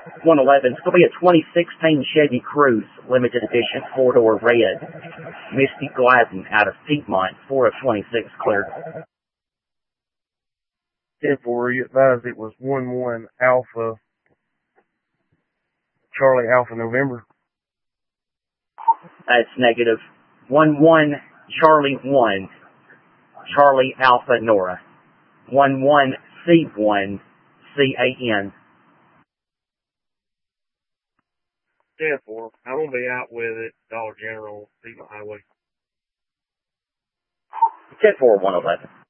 111. It's going to be a 2016 Chevy Cruze, limited edition, 4-door red. Misty Gladden out of Piedmont, 4 of 26 cleared. 10-4, you advised it was 1-1 Alpha, Charlie Alpha November. That's negative. 1-1 Charlie 1, Charlie Alpha Nora. 1-1 C1 CAN. 10-4. I'm going to be out with it. Dollar General, Piedmont Highway. 10-4, 111.